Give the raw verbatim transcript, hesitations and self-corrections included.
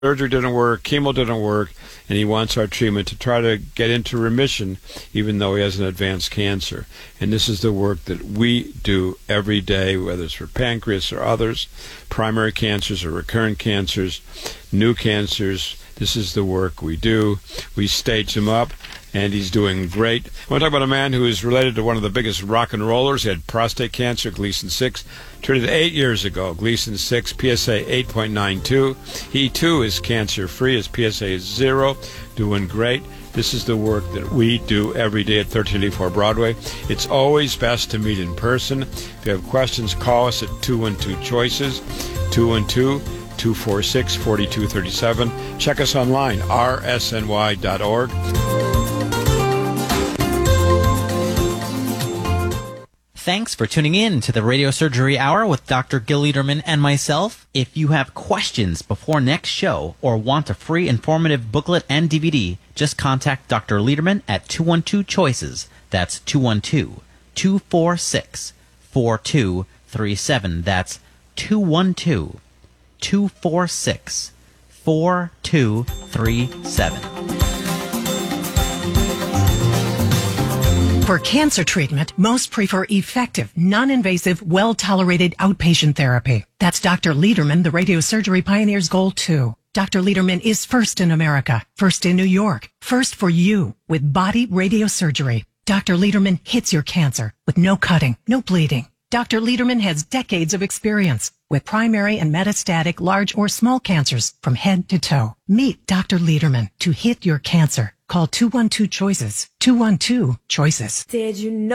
Surgery didn't work, chemo didn't work, and he wants our treatment to try to get into remission even though he has an advanced cancer. And this is the work that we do every day, whether it's for pancreas or others, primary cancers or recurrent cancers, new cancers. This is the work we do. We stage him up, and he's doing great. I want to talk about a man who is related to one of the biggest rock and rollers. He had prostate cancer, Gleason six, treated eight years ago. Gleason six, P S A eight point nine two. He, too, is cancer-free. His P S A is zero, doing great. This is the work that we do every day at thirteen eighty-four Broadway. It's always best to meet in person. If you have questions, call us at two one two choices, two one two, two four six, four two three seven. Check us online, r s n y dot org. Thanks for tuning in to the Radio Surgery Hour with Doctor Gil Lederman and myself. If you have questions before next show or want a free informative booklet and D V D, just contact Doctor Lederman at two one two choices. That's two one two, two four six, four two three seven. That's two one two, two four six, four two three seven. For cancer treatment, most prefer effective, non-invasive, well-tolerated outpatient therapy. That's Doctor Lederman, the radiosurgery pioneer's goal, too. Doctor Lederman is first in America, first in New York, first for you with body radiosurgery. Doctor Lederman hits your cancer with no cutting, no bleeding. Doctor Lederman has decades of experience with primary and metastatic large or small cancers from head to toe. Meet Doctor Lederman to hit your cancer. Call two one two choices, two one two choices. Did you know?